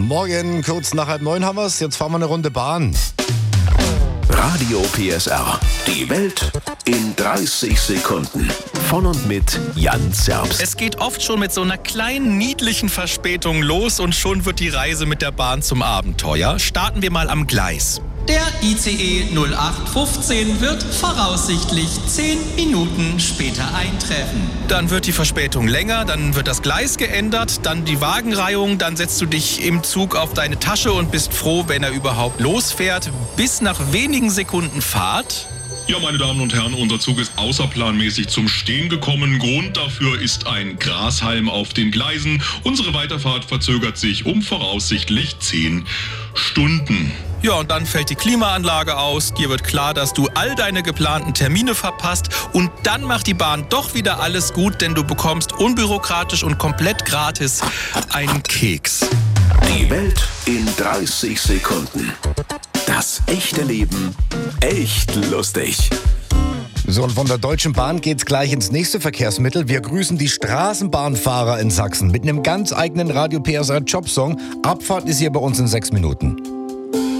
Morgen, kurz nach 8:30 haben wir es. Jetzt fahren wir eine Runde Bahn. Radio PSR. Die Welt in 30 Sekunden. Von und mit Jan Zerbst. Es geht oft schon mit so einer kleinen, niedlichen Verspätung los und schon wird die Reise mit der Bahn zum Abenteuer. Starten wir mal am Gleis. Der ICE 0815 wird voraussichtlich 10 Minuten später eintreffen. Dann wird die Verspätung länger, dann wird das Gleis geändert, dann die Wagenreihung, dann setzt du dich im Zug auf deine Tasche und bist froh, wenn er überhaupt losfährt. Bis nach wenigen Sekunden Fahrt. Ja, meine Damen und Herren, unser Zug ist außerplanmäßig zum Stehen gekommen. Grund dafür ist ein Grashalm auf den Gleisen. Unsere Weiterfahrt verzögert sich um voraussichtlich 10 Stunden. Ja, und dann fällt die Klimaanlage aus, dir wird klar, dass du all deine geplanten Termine verpasst und dann macht die Bahn doch wieder alles gut, denn du bekommst unbürokratisch und komplett gratis einen Keks. Die Welt in 30 Sekunden. Das echte Leben echt lustig. So, und von der Deutschen Bahn geht's gleich ins nächste Verkehrsmittel. Wir grüßen die Straßenbahnfahrer in Sachsen mit einem ganz eigenen Radio PSR Jobsong. Abfahrt ist hier bei uns in 6 Minuten.